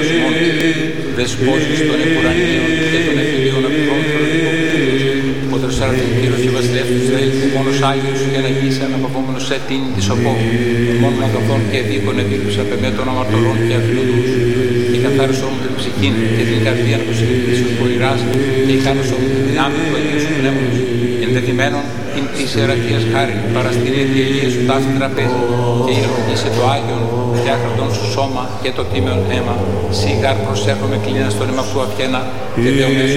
Θεός μόνο, δεσπότης των επουρανίων και των εφηβείων απειβών φορολογικούς, ο τεσσάρτην Κύριος και βασιλεύς του Ισραήλ, ο μόνος Άγιος και αναγής αναπαυόμενος σε τίνη της οπόβου, των μόνων αγαθών και δίκων εδίλουσα πεμέ των αμαρτωλών και αφιλοδούς, και καθάρισό μου την ψυχήν και την καρδία του συνειδητήσεως ποηράς, και ηχάνωσό μου την δυνάμει του Αγίου σου Πνεύματος, ενδεδειμένων την της ιεραρχίας χάρη, παραστήνει τη Αγία σου ταύτη τραπέζι, και ιεραρχήσε το Άγιον διάκρατον σου σώμα και το τίμιον αίμα, σιγάρ προσέρχομαι κλίνας στον αίμα αυτού αυχένα, και δεομέσου